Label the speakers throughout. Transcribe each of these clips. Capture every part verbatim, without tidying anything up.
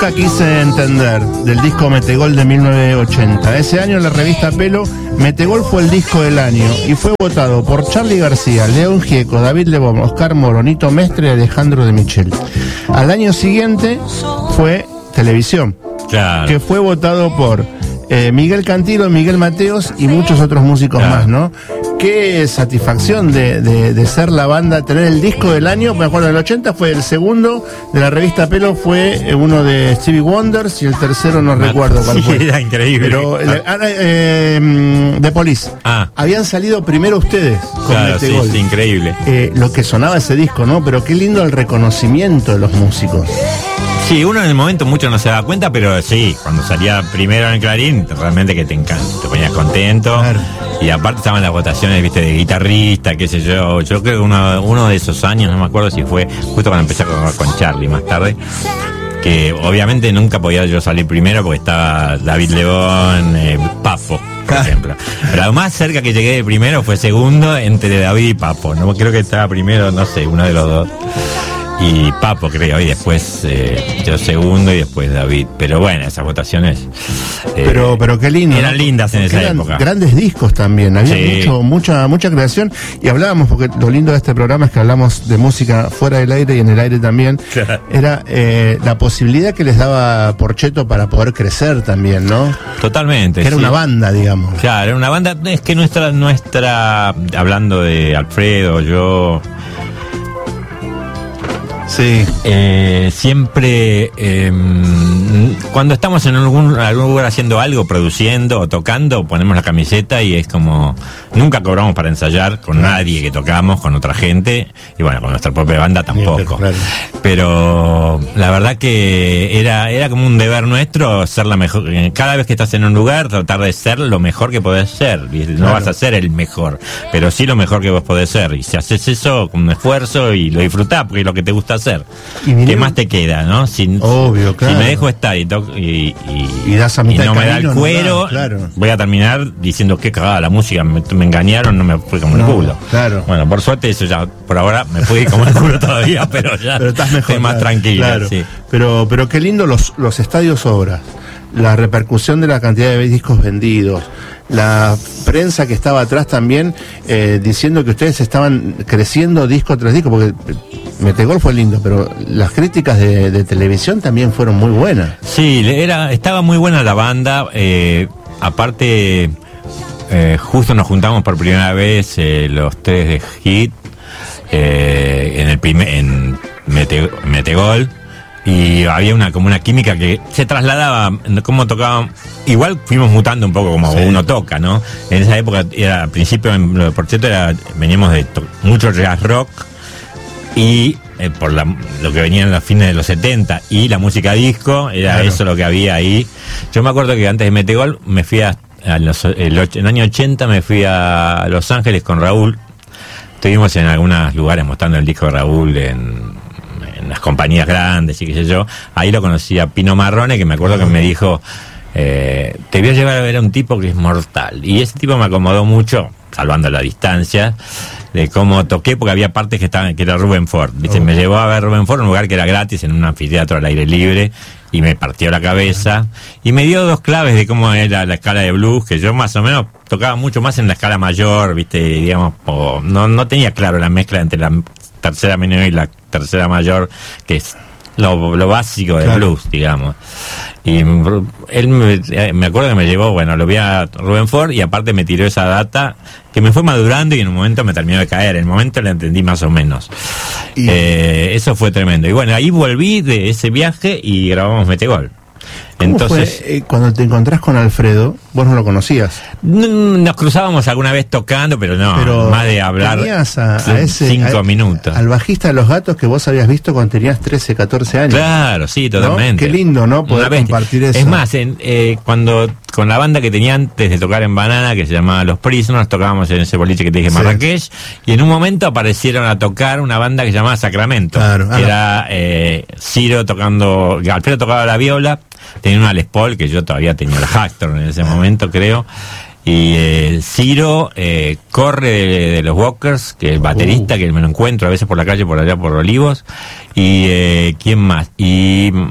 Speaker 1: Nunca quise entender, del disco Metegol de mil novecientos ochenta. Ese año en la revista Pelo, Metegol fue el disco del año y fue votado por Charly García, León Gieco, David Lebón, Oscar Moro, Nito Mestre y Alejandro de Michel. Al año siguiente fue Televisión,
Speaker 2: claro,
Speaker 1: que fue votado por eh, Miguel Cantilo, Miguel Mateos y muchos otros músicos claro. más, ¿no? Qué satisfacción de, de, de ser la banda, tener el disco del año. Me acuerdo, en el ochenta fue el segundo de la revista Pelo, fue uno de Stevie Wonders y el tercero no ah, recuerdo cuál fue.
Speaker 2: Era increíble.
Speaker 1: Pero ah. eh, eh, The Police.
Speaker 2: Ah.
Speaker 1: Habían salido primero ustedes con
Speaker 2: claro,
Speaker 1: Metegol.
Speaker 2: Sí, sí, increíble.
Speaker 1: Eh, lo que sonaba ese disco, ¿no? Pero qué lindo el reconocimiento de los músicos.
Speaker 2: Sí, uno en el momento mucho no se da cuenta, pero sí, cuando salía primero en el Clarín, realmente que te encanta, te ponías contento. Claro. Y aparte estaban las votaciones, viste, de guitarrista, qué sé yo. Yo creo que uno, uno de esos años, no me acuerdo si fue justo cuando empecé con, con Charly más tarde, que obviamente nunca podía yo salir primero porque estaba David Lebón, eh, Papo, por ejemplo. Pero lo más cerca que llegué de primero fue segundo entre David y Papo. No creo que estaba primero, no sé, uno de los dos. Y Papo, creo, y después eh, yo segundo y después David. Pero bueno, esas votaciones eh,
Speaker 1: pero pero qué lindo,
Speaker 2: eran
Speaker 1: ¿no?
Speaker 2: lindas en
Speaker 1: porque
Speaker 2: esa
Speaker 1: eran
Speaker 2: época.
Speaker 1: Grandes discos también, había
Speaker 2: sí.
Speaker 1: mucho, mucha mucha creación. Y hablábamos, porque lo lindo de este programa es que hablamos de música fuera del aire y en el aire también. Claro. Era eh, la posibilidad que les daba Porchetto para poder crecer también, ¿no?
Speaker 2: Totalmente.
Speaker 1: Que era
Speaker 2: sí.
Speaker 1: una banda, digamos.
Speaker 2: Claro, era una banda. Es que nuestra, nuestra hablando de Alfredo, yo...
Speaker 1: Sí.
Speaker 2: Eh, siempre eh, cuando estamos en algún, algún lugar haciendo algo, produciendo o tocando, ponemos la camiseta y es como nunca cobramos para ensayar con claro. nadie que tocamos, con otra gente, y bueno, con nuestra propia banda tampoco. Claro. Pero la verdad que era, era como un deber nuestro ser la mejor. Cada vez que estás en un lugar, tratar de ser lo mejor que podés ser. No claro. vas a ser el mejor, pero sí lo mejor que vos podés ser. Y si haces eso con un esfuerzo y lo disfrutás porque es lo que te gusta hacer, ¿qué más te queda, no? Si,
Speaker 1: Obvio, claro.
Speaker 2: si me dejo estar y, to- y, y,
Speaker 1: y, das a mitad
Speaker 2: y no
Speaker 1: de
Speaker 2: me da
Speaker 1: camino,
Speaker 2: el cuero,
Speaker 1: no da, claro.
Speaker 2: voy a terminar diciendo que cagada la música, me, me engañaron, no me fui como
Speaker 1: no,
Speaker 2: el culo.
Speaker 1: Claro.
Speaker 2: Bueno, por suerte eso ya, por ahora me fui como el culo todavía, pero ya
Speaker 1: pero estás mejor,
Speaker 2: estoy más
Speaker 1: claro,
Speaker 2: tranquilo.
Speaker 1: Claro.
Speaker 2: Sí.
Speaker 1: Pero, pero qué lindo los, los estadios obras, la repercusión de la cantidad de discos vendidos, la prensa que estaba atrás también eh, diciendo que ustedes estaban creciendo disco tras disco, porque Metegol fue lindo, pero las críticas de, de televisión también fueron muy buenas.
Speaker 2: Sí, era, estaba muy buena la banda, eh, aparte eh, justo nos juntamos por primera vez eh, los tres de Hit eh, en el primer en Mete, Metegol. Y había una como una química que se trasladaba, como tocaban, igual fuimos mutando un poco como sí. uno toca, ¿no? En esa época, era al principio, en lo de Porchetto, era, veníamos de to- mucho jazz rock, y eh, por la, lo que venía en los fines de los setenta, y la música disco, era claro. eso lo que había ahí. Yo me acuerdo que antes de Metegol, me fui a, a los, el, en el año ochenta, me fui a Los Ángeles con Raúl. Estuvimos en algunos lugares mostrando el disco de Raúl en... en las compañías grandes y qué sé yo. Ahí lo conocí a Pino Marrone, que me acuerdo que me dijo eh, te voy a llevar a ver a un tipo que es mortal, y ese tipo me acomodó mucho, salvando la distancia, de cómo toqué, porque había partes que estaban, que era Rubén Ford, ¿viste? Oh. Me llevó a ver Rubén Ford, un lugar que era gratis, en un anfiteatro al aire libre, y me partió la cabeza, y me dio dos claves de cómo era la escala de blues, que yo más o menos tocaba mucho más en la escala mayor, viste, digamos, o, no, no tenía claro la mezcla entre la tercera menor y la tercera mayor, que es lo, lo básico del claro. blues, digamos. Y él me, me acuerdo que me llevó, bueno, lo vi a Rubén Ford, y aparte me tiró esa data que me fue madurando, y en un momento me terminó de caer. En el momento la entendí más o menos. Y... Eh, eso fue tremendo. Y bueno, ahí volví de ese viaje y grabamos Metegol. Entonces,
Speaker 1: fue, eh, cuando te encontrás con Alfredo, vos no lo conocías.
Speaker 2: Nos cruzábamos alguna vez tocando, pero no, pero más de hablar
Speaker 1: a, a ese,
Speaker 2: cinco
Speaker 1: a,
Speaker 2: minutos.
Speaker 1: Al bajista de Los Gatos que vos habías visto cuando tenías trece, catorce años.
Speaker 2: Claro, sí, totalmente.
Speaker 1: ¿No? Qué lindo, ¿no? Poder compartir eso.
Speaker 2: Es más, en, eh, cuando con la banda que tenía antes de tocar en Banana, que se llamaba Los Prisoners, tocábamos en ese boliche que te dije, sí. Marrakech, y en un momento aparecieron a tocar una banda que se llamaba Sacramento. Claro, que ah, era eh, Ciro tocando, Alfredo tocaba la viola, tenía una Les Paul, que yo todavía tenía la Hactor en ese momento, creo. Y eh, Ciro eh, corre de, de los Walkers, que es el baterista, uh. que me lo encuentro a veces por la calle, por allá por Olivos. Y eh, ¿quién más? Y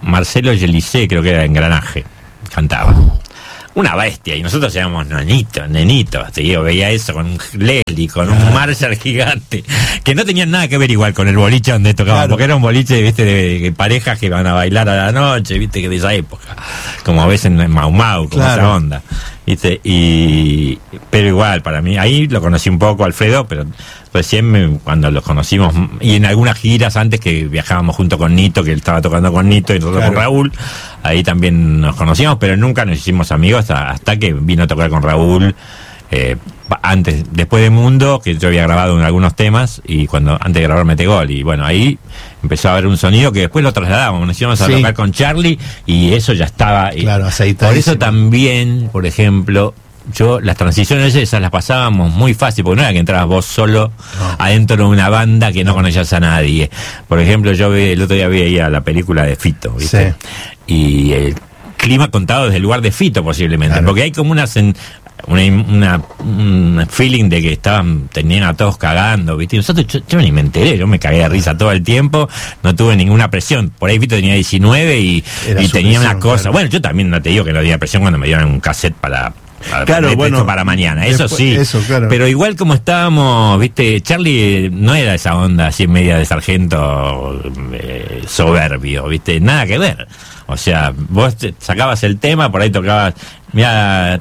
Speaker 2: Marcelo Yelicé, creo que era Engranaje, cantaba. Una bestia, y nosotros éramos nenitos, nenitos, te digo, veía eso con un Leslie, con un Marshall gigante, que no tenían nada que ver igual con el boliche donde tocaban, claro. Porque era un boliche, viste, de, de parejas que van a bailar a la noche, viste, que de esa época, como a veces en Mau Mau, como claro. Esa onda, viste, y, pero igual, para mí, ahí lo conocí un poco, Alfredo, pero recién me, cuando los conocimos, y en algunas giras antes que viajábamos junto con Nito, que él estaba tocando con Nito y nosotros claro. Con Raúl, ahí también nos conocíamos, pero nunca nos hicimos amigos hasta, hasta que vino a tocar con Raúl, eh, antes, después de Mundo, que yo había grabado en algunos temas, y cuando antes de grabar Mete Gol, y bueno, ahí empezó a haber un sonido que después lo trasladábamos, nos íbamos a sí. Tocar con Charlie, y eso ya estaba,
Speaker 1: claro, aceitadísimo.
Speaker 2: Por eso también, por ejemplo, yo las transiciones esas las pasábamos muy fácil, porque no era que entrabas vos solo no. Adentro de una banda que no, no conocías a nadie. Por ejemplo, yo vi, el otro día veía la película de Fito, ¿viste? Sí. Y el clima contado desde el lugar de Fito posiblemente, claro. Porque hay como una, una, una un feeling de que estaban, tenían a todos cagando, ¿viste? Y nosotros, yo, yo ni me enteré, yo me cagué de risa todo el tiempo, no tuve ninguna presión. Por ahí Fito tenía diecinueve y, y tenía una cosa, claro. Bueno, yo también no te digo que no tenía presión cuando me dieron un cassette para
Speaker 1: claro, bueno,
Speaker 2: para mañana, eso
Speaker 1: después,
Speaker 2: sí,
Speaker 1: eso, claro.
Speaker 2: Pero igual como estábamos, viste, Charlie no era esa onda así media de sargento eh, soberbio, viste, nada que ver. O sea, vos te sacabas el tema, por ahí tocabas, mira,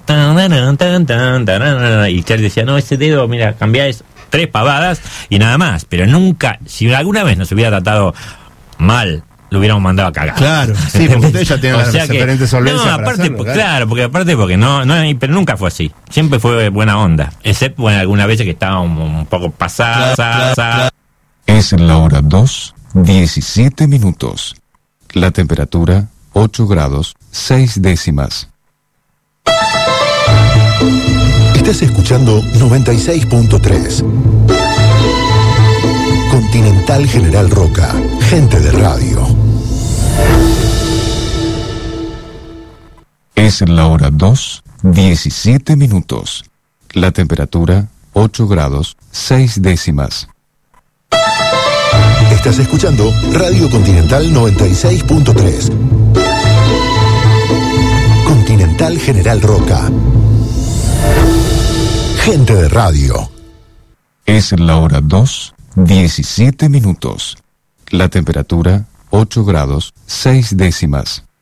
Speaker 2: y Charlie decía, no, ese dedo, mira, cambiá eso, tres pavadas y nada más, pero nunca, si alguna vez nos hubiera tratado mal, lo hubiéramos mandado a cagar.
Speaker 1: Claro, sí, porque ustedes ya tienen las diferentes solvencias.
Speaker 2: No, aparte,
Speaker 1: para hacerlo,
Speaker 2: claro. claro, porque aparte porque no, no, pero nunca fue así. Siempre fue buena onda, excepto bueno, algunas veces que estaba un, un poco pasada. Claro, claro.
Speaker 3: Es la hora dos, diecisiete minutos. La temperatura, ocho grados, seis décimas.
Speaker 4: Estás escuchando noventa y seis punto tres. Continental General Roca, gente de radio.
Speaker 3: Es la hora dos, diecisiete minutos. La temperatura, ocho grados, seis décimas.
Speaker 4: Estás escuchando Radio Continental noventa y seis punto tres. Continental General Roca, gente de radio.
Speaker 3: Es la hora dos, diecisiete minutos. La temperatura, ocho grados, seis décimas.